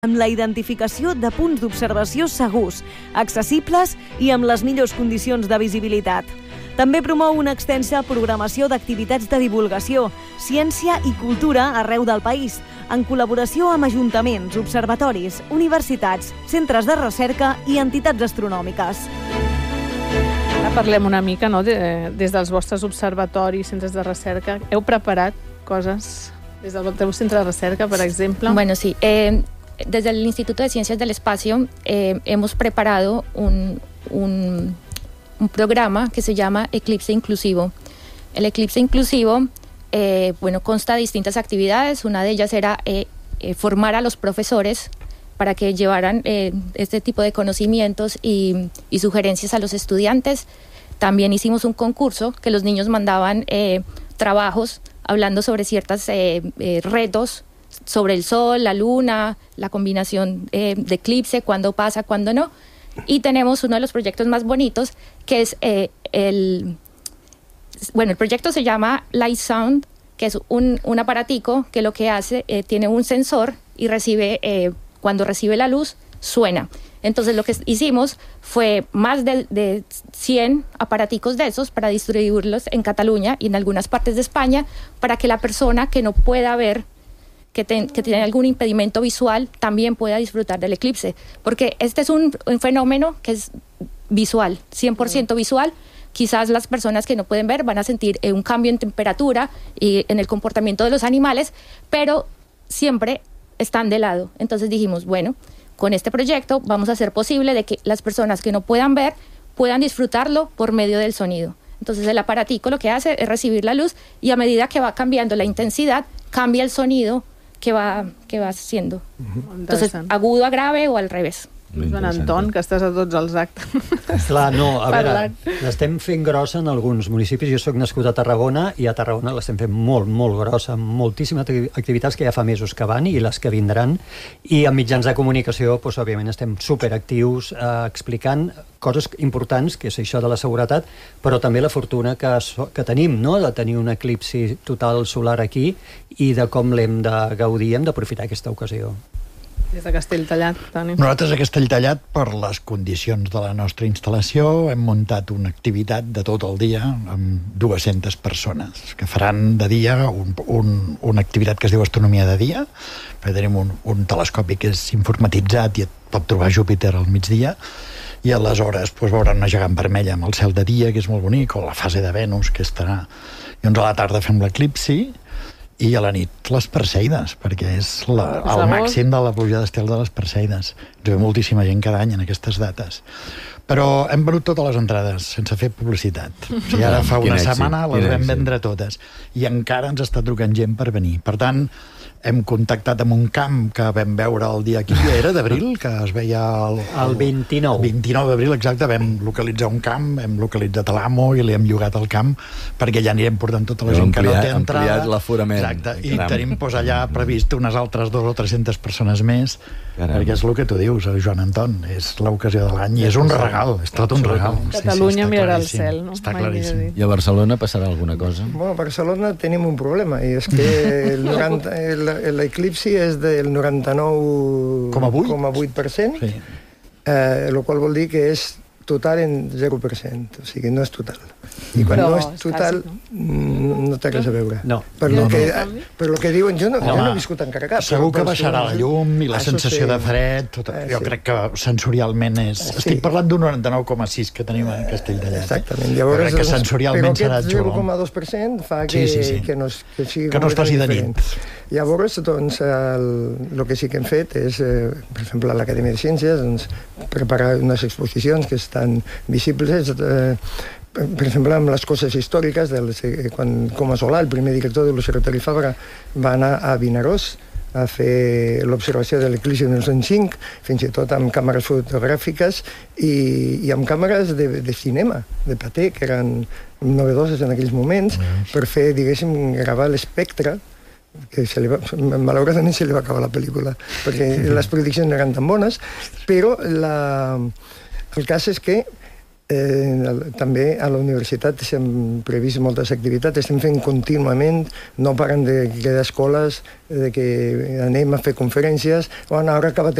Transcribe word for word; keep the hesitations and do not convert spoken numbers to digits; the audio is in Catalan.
amb la identificació de punts d'observació segurs, accessibles i amb les millors condicions de visibilitat. També promou una extensa programació d'activitats de divulgació, ciència i cultura arreu del país, en col·laboració amb ajuntaments, observatoris, universitats, centres de recerca i entitats astronòmiques. Ara parlem una mica, no?, de, des dels vostres observatoris, centres de recerca. Heu preparat coses des del teu centre de recerca, per exemple? Bueno, sí. Eh, desde el Instituto de Ciencias del Espacio eh, hemos preparado un, un, un programa que se llama Eclipse Inclusivo. El Eclipse Inclusivo eh, bueno, consta de distintas actividades. Una de ellas era eh, eh, formar a los profesores para que llevaran eh, este tipo de conocimientos y, y sugerencias a los estudiantes. También hicimos un concurso que los niños mandaban eh, trabajos hablando sobre ciertos eh, eh, retos, sobre el sol, la luna, la combinación eh, de eclipse, cuándo pasa, cuándo no. Y tenemos uno de los proyectos más bonitos, que es eh, el... Bueno, el proyecto se llama Light Sound, que es un, un aparatico que lo que hace, eh, tiene un sensor y recibe, eh, cuando recibe la luz, suena. Entonces lo que hicimos fue más de, de cien aparaticos de esos para distribuirlos en Cataluña y en algunas partes de España, para que la persona que no pueda ver, que, ten, que tiene algún impedimento visual, también pueda disfrutar del eclipse. Porque este es un, un fenómeno que es visual, cien por ciento visual. Quizás las personas que no pueden ver van a sentir eh, un cambio en temperatura y en el comportamiento de los animales, pero siempre están de lado. Entonces dijimos, bueno, con este proyecto vamos a hacer posible de que las personas que no puedan ver puedan disfrutarlo por medio del sonido. Entonces el aparatico lo que hace es recibir la luz y a medida que va cambiando la intensidad, cambia el sonido que va, que va haciendo. Uh-huh. Entonces, agudo a grave o al revés. Joan Anton, que estàs a tots els actes. Clar, no, a veure, l'estem fent grossa en alguns municipis. Jo soc nascut a Tarragona i a Tarragona l'estem fent molt, molt grossa, amb moltíssimes activitats que ja fa mesos que van i les que vindran. I en mitjans de comunicació, doncs, òbviament, estem superactius eh, explicant coses importants, que és això de la seguretat, però també la fortuna que, so, que tenim, no?, de tenir un eclipsi total solar aquí i de com l'hem de gaudir, hem d'aprofitar aquesta ocasió. Des de Castelltallat, Toni. Nosaltres a Castelltallat, per les condicions de la nostra instal·lació, hem muntat una activitat de tot el dia amb dues-centes persones que faran de dia un, un, una activitat que es diu Astronomia de dia, perquè tenim un, un telescopi que és informatitzat i et pot trobar Júpiter al migdia, i aleshores doncs, veuran una gegant vermella amb el cel de dia, que és molt bonic, o la fase de Venus, que estarà... I doncs a la tarda fem l'eclipsi, i a la nit les Perseides, perquè és la, el màxim de la pluja d'estel de les Perseides. Ens ve moltíssima gent cada any en aquestes dates. Però hem venut totes les entrades, sense fer publicitat. O sigui, ara fa una setmana les vam vendre totes. I encara ens està trucant gent per venir. Per tant, hem contactat amb un camp que vam veure el dia que era d'abril, que es veia el, el, el vint-i-nou. vint-i-nou d'abril, exacte. Vam localitzar un camp, hem localitzat l'amo i li hem llogat el camp, perquè ja anirem portant tota la gent que no té entrada. Ampliat l'aforament. Exacte, i tenim pues, allà previst unes altres dos o tres-centes persones més, Caram. perquè és el que tu dius, Joan Anton, és l'ocasió de l'any i és un regal, és tot un regal. Catalunya sí, sí, mirarà el cel, no? Està claríssim. I a Barcelona passarà alguna cosa? Bueno, a Barcelona tenim un problema, i és que el noranta, el, l'eclipsi és del noranta-nou coma vuit per cent, sí. eh, el qual vol dir que és total en zero per cent, o sigui, no és total. I quan però no és total, no, no té res a veure. No. Per lo que, per lo que diuen, jo no, jo no he viscut encara cap. Segur que baixarà la llum i la sensació de fred, tot, jo crec que sensorialment és... Estic parlant d'un noranta-nou coma sis que tenim a Castelltallat. Exactament. Llavors, crec que sensorialment serà xulo. Però aquest zero coma dos per cent fa que, sí, sí, sí. que, no, que sigui que no es faci de nit. Llavors, doncs, el, el que sí que hem fet és, eh, per exemple, a l'Acadèmia de Ciències, doncs, preparar unes exposicions que estan visibles, eh, per exemple, amb les coses històriques, dels, eh, quan Coma Solà, el primer director de l'Observatori Fabra, va anar a Vinaròs a fer l'observació de l'eclipsi del cent cinc, fins i tot amb càmeres fotogràfiques i, i amb càmeres de, de cinema, de paté, que eren novedoses en aquells moments, per fer, diguéssim, gravar l'espectre, que se li va, malauradament se li va acabar la pel·lícula, perquè les prediccions no eren tan bones, però la, el cas és que Eh, també a la universitat hem previst moltes activitats, estem fent contínuament, no paren de crear escoles, de que anem a fer conferències, bueno, ara ha acabat